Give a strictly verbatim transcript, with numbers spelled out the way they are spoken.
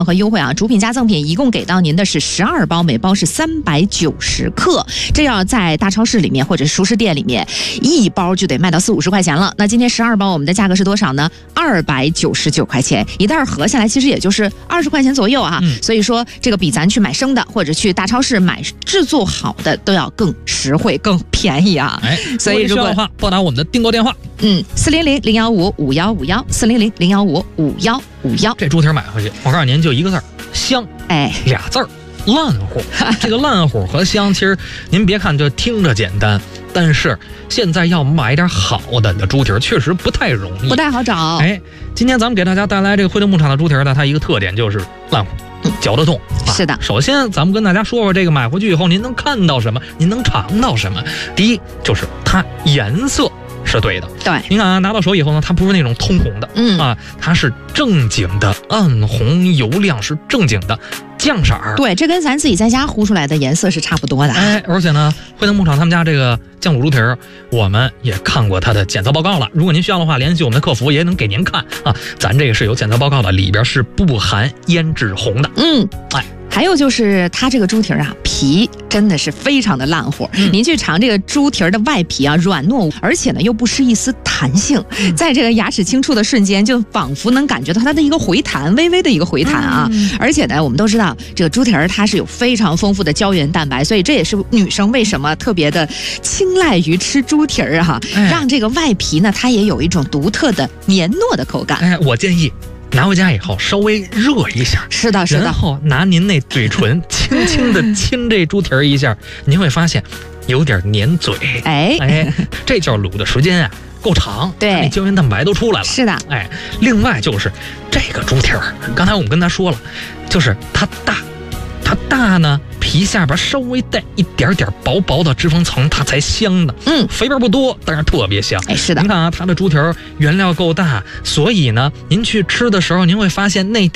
和优惠啊，主品加赠品一共给到您的是十二包，每包是三百九十克。这要在大超市里面或者熟食店里面，一包就得卖到四五十块钱了。那今天十二包我们的价格是多少呢？二百九十九块钱一袋，合下来其实也就是二十块钱左右啊。嗯、所以说这个比咱去买生的或者去大超市买制作好的都要更实惠、更便宜啊。 哎， 所以如果的话，拨打我们的订购电话， 嗯，四零零零幺五五幺五幺，四零零零幺五五幺五幺。 这猪蹄买回去，我告诉您，就一个字儿，香。 哎， 俩字儿。烂乎，这个烂乎和香，其实您别看这听着简单，但是现在要买点好的的猪蹄儿，确实不太容易， 不太好找。 哎，今天咱们给大家带来这个惠德牧场的猪蹄儿呢，它一个特点就是烂乎，嚼得动。 啊、是的， 首先咱们跟大家说说这个买回去以后，您能看到什么？您能尝到什么？第一就是它颜色是对的， 对， 您看啊，拿到手以后呢，它不是那种通红的， 嗯啊，它是正经的暗红油亮，是正经的酱色儿。 对，这跟咱自己在家烀出来的颜色是差不多的。 哎，而且呢，惠德牧场他们家这个酱卤猪蹄儿，我们也看过它的检测报告了。如果您需要的话，联系我们的客服也能给您看啊。咱这个是有检测报告的，里边是不含腌制红的。 嗯， 哎。 还有就是它这个猪蹄儿啊，皮真的是非常的烂乎。嗯、您去尝这个猪蹄儿的外皮啊，软糯，而且呢又不失一丝弹性，嗯、在这个牙齿轻触的瞬间，就仿佛能感觉到它的一个回弹，微微的一个回弹啊。嗯、而且呢，我们都知道这个猪蹄儿它是有非常丰富的胶原蛋白，所以这也是女生为什么特别的青睐于吃猪蹄儿哈，哎、让这个外皮呢它也有一种独特的黏糯的口感。 哎，我建议。拿回家以后稍微热一下， 是的，是的， 然后拿您那嘴唇轻轻的亲这猪蹄儿一下，您会发现有点粘嘴。 哎哎，这叫卤的时间啊够长， 对， 那胶原蛋白都出来了。 是的， 哎，另外就是这个猪蹄儿，刚才我们跟他说了，就是它大，它大呢。皮下边稍微带一点点薄薄的脂肪层，它才香的。 嗯， 肥边不多，但是特别香。 哎，是的。 您看啊，它的猪蹄儿原料够大，所以呢，您去吃的时候，您会发现那点